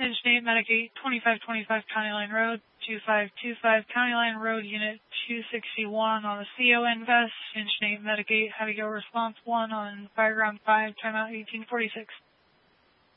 Engine 8, Medic 8, 2525 County Line Road, 2525 County Line Road, Unit 261 on the CON vest. Engine 8, Medic 8, how to go response 1 on Fireground 5, timeout 1846.